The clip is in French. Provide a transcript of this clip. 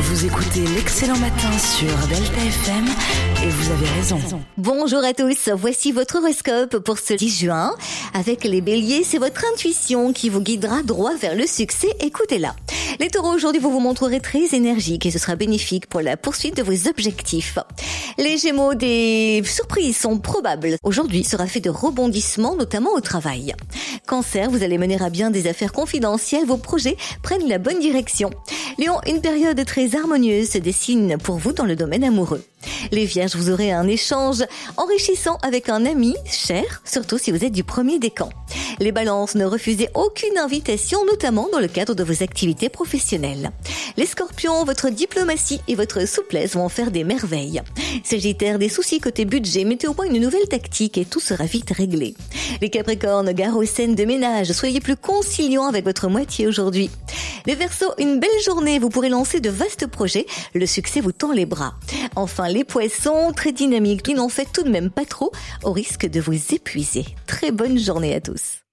Vous écoutez l'Excellent Matin sur Delta FM et vous avez raison. Bonjour à tous, voici votre horoscope pour ce 10 juin. Avec les béliers, c'est votre intuition qui vous guidera droit vers le succès, écoutez-la. Les taureaux, aujourd'hui, vous vous montrerez très énergiques et ce sera bénéfique pour la poursuite de vos objectifs. Les gémeaux, des surprises sont probables. Aujourd'hui sera fait de rebondissements, notamment au travail. Cancer, vous allez mener à bien des affaires confidentielles, vos projets prennent la bonne direction. Lion, une période très harmonieuse se dessine pour vous dans le domaine amoureux. Les vierges, vous aurez un échange enrichissant avec un ami cher, surtout si vous êtes du premier décan. Les balances, ne refusez aucune invitation, notamment dans le cadre de vos activités professionnelles. Les scorpions, votre diplomatie et votre souplesse vont en faire des merveilles. Sagittaire, des soucis côté budget, mettez au point une nouvelle tactique et tout sera vite réglé. Les capricornes, gare aux scènes de ménage, soyez plus conciliants avec votre moitié aujourd'hui. Les Verseaux, une belle journée, vous pourrez lancer de vastes projets, le succès vous tend les bras. Enfin, les poissons, très dynamiques, n'en faites tout de même pas trop, au risque de vous épuiser. Très bonne journée à tous.